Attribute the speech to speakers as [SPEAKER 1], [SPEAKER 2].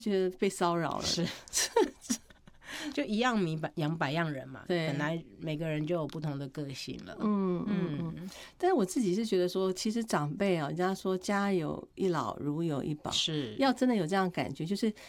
[SPEAKER 1] 觉得被骚扰了。
[SPEAKER 2] 是就一样米养百样人嘛，
[SPEAKER 1] 对，
[SPEAKER 2] 本来每个人就有不同的个性了。
[SPEAKER 1] 但是我自己是觉得说，其实长辈啊，人家说家有一老如有一宝，
[SPEAKER 2] 是
[SPEAKER 1] 要真的有这样感觉，就是